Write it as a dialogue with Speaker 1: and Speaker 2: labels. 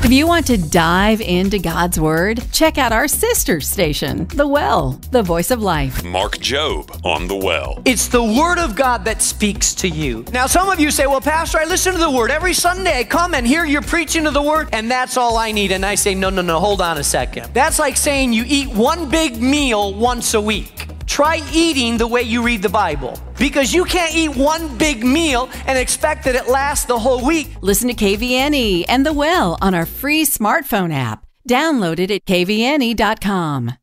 Speaker 1: If you want to dive into God's Word, check out our sister station, The Well, the voice of life.
Speaker 2: Mark Jobe on The Well.
Speaker 3: It's the Word of God that speaks to you. Now, some of you say, well, Pastor, I listen to the Word. Every Sunday I come and hear you're preaching to the Word, and that's all I need. And I say, no, hold on a second. That's like saying you eat one big meal once a week. Try eating the way you read the Bible, because you can't eat one big meal and expect that it lasts the whole week.
Speaker 1: Listen to KVNE and The Well on our free smartphone app. Download it at kvne.com.